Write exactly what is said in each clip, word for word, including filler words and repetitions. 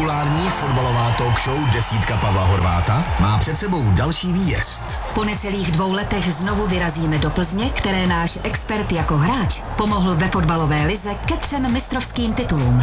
Populární fotbalová talk show Desítka Pavla Horváta má před sebou další výjezd. Po necelých dvou letech znovu vyrazíme do Plzně, které náš expert jako hráč pomohl ve fotbalové lize ke třem mistrovským titulům.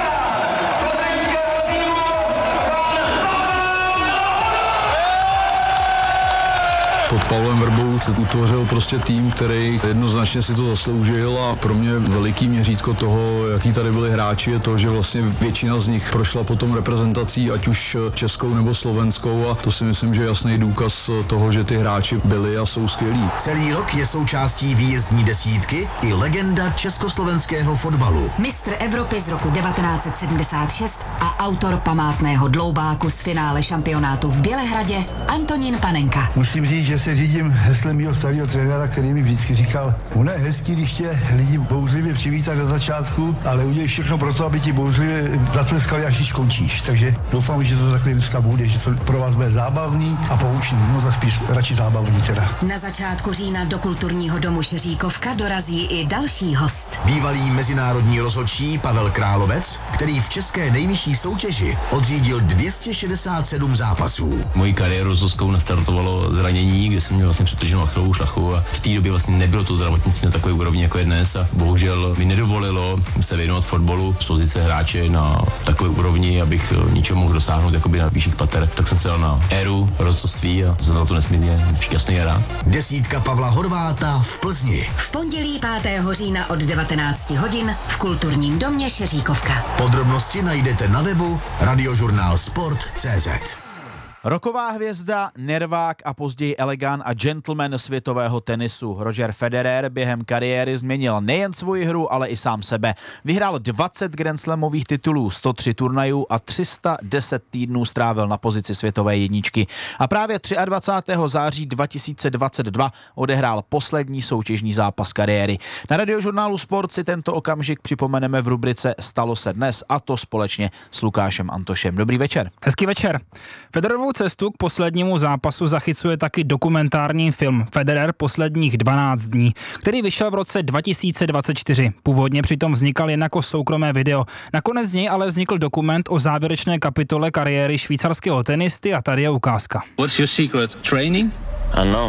Pod Pavlem Vrbou se utvořil prostě tým, který jednoznačně si to zasloužil a pro mě veliký měřítko toho, jaký tady byli hráči, je to, že vlastně většina z nich prošla potom reprezentací, ať už českou nebo slovenskou, a to si myslím, že je jasný důkaz toho, že ty hráči byli a jsou skvělí. Celý rok je součástí výjezdní desítky i legenda československého fotbalu. Mistr Evropy z roku devatenáct set sedmdesát šest a autor památného dloubáku z finále šampionátu v Bělehradě Antonín Panenka. Musím říct, že se řídím heslem mého starého trenéra, který mi vždycky říkal, ono je hezký, když tě lidi bouřlivě přivítají na začátku, ale udělej všechno pro to, aby ti bouřlivě zatleskali, až když skončíš. Takže doufám, že to takhle dneska bude, že to pro vás bude zábavný a poučný. No tak spíš radši zábavný teda. Na začátku října do kulturního domu Šeříkovka dorazí i další host. Bývalý mezinárodní rozhodčí Pavel Královec, který v české nejvyšší soutěži odřídil dvě stě šedesát sedm zápasů. Moji kariéru s Zoskou nastartovalo zranění, kde jsem měl vlastně přetrženou achilovou šlachu a v té době vlastně nebylo to zdravotnictví na takové úrovni, jako je dnes, a bohužel mi nedovolilo se věnovat fotbalu z pozice hráče na takové úrovni, abych ničeho mohl dosáhnout jakoby na vyšších pater. Tak jsem se dal na éru rozhodcovství a jsem na to nesmírně šťastný a rád. Desítka Pavla Horváta v Plzni. V pondělí pátého října od devatenácti hodin v kulturním domě Šeříkovka. Podrobnosti najdete na webu radiožurnál sport tečka cé zet. Roková hvězda, nervák a později elegant a gentleman světového tenisu Roger Federer během kariéry změnil nejen svoji hru, ale i sám sebe. Vyhrál dvacet grandslamových titulů, sto tři turnajů a tři sta deset týdnů strávil na pozici světové jedničky. A právě dvacátého třetího září dva tisíce dvacet dva odehrál poslední soutěžní zápas kariéry. Na radiožurnálu Sport si tento okamžik připomeneme v rubrice Stalo se dnes, a to společně s Lukášem Antošem. Dobrý večer. Hezký večer. Federerovou cestu k poslednímu zápasu zachycuje taky dokumentární film Federer posledních dvanáct dní, který vyšel v roce dva tisíce dvacet čtyři. Původně přitom vznikal jen jako soukromé video. Nakonec z něj ale vznikl dokument o závěrečné kapitole kariéry švýcarského tenisty a tady je ukázka. What's your secret? Training? I know.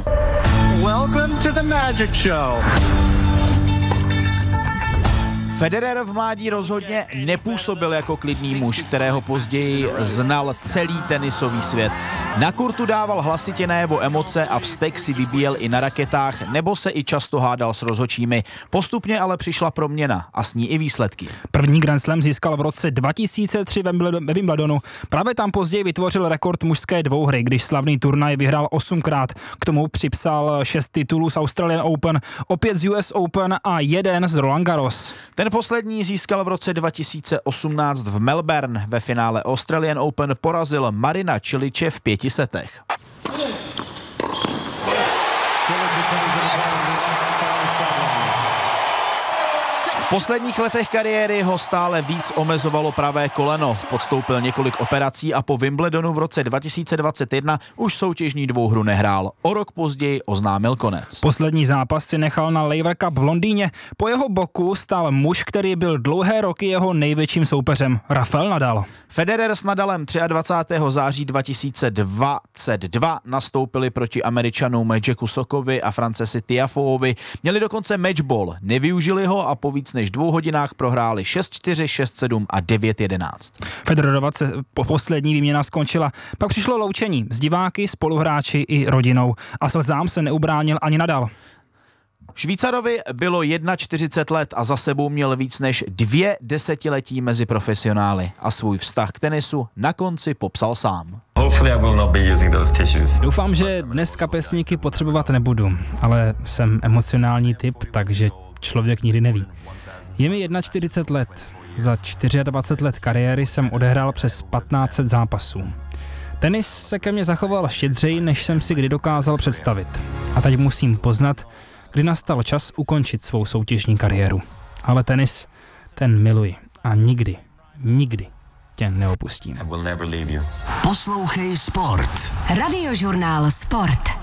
Welcome to the magic show. Federer v mládí rozhodně nepůsobil jako klidný muž, kterého později znal celý tenisový svět. Na kurtu dával hlasitě najevo emoce a vztek si vybíjel i na raketách, nebo se i často hádal s rozhodčími. Postupně ale přišla proměna a s ní i výsledky. První Grand Slam získal v roce dva tisíce tři ve Wimbledonu. Právě tam později vytvořil rekord mužské dvouhry, když slavný turnaj vyhrál osmkrát. K tomu připsal šest titulů z Australian Open, opět z U S Open a jeden z Roland Garros. Ten poslední získal v roce dva tisíce osmnáct v Melbourne. Ve finále Australian Open porazil Marina Čiliče v pěti setech. V posledních letech kariéry ho stále víc omezovalo pravé koleno. Podstoupil několik operací a po Wimbledonu v roce dva tisíce dvacet jedna už soutěžní dvouhru nehrál. O rok později oznámil konec. Poslední zápas si nechal na Laver Cup v Londýně. Po jeho boku stál muž, který byl dlouhé roky jeho největším soupeřem, Rafael Nadal. Federer s Nadalem dvacátého třetího září dva tisíce dvacet dva nastoupili proti Američanům Jacku Sockovi a Francesi Tiafoovi. Měli dokonce matchball, nevyužili ho a po víc než dvou hodinách prohráli šest čtyři, šest sedm a devět jedenáct. Federerova se po poslední výměna skončila. Pak přišlo loučení s diváky, spoluhráči i rodinou. A slzám se neubránil ani Nadal. Švýcarovi bylo čtyřicet jedna let a za sebou měl víc než dvě desetiletí mezi profesionály a svůj vztah k tenisu na konci popsal sám. Doufám, že dnes kapesníky potřebovat nebudu, ale jsem emocionální typ, takže člověk nikdy neví. Je mi čtyřicet jedna let. Za dvacet čtyři let kariéry jsem odehrál přes patnáct set zápasů. Tenis se ke mně zachoval štědřeji, než jsem si kdy dokázal představit. A teď musím poznat, kdy nastal čas ukončit svou soutěžní kariéru. Ale tenis, ten miluji a nikdy, nikdy tě neopustím. Poslouchej Sport. Radiožurnál Sport.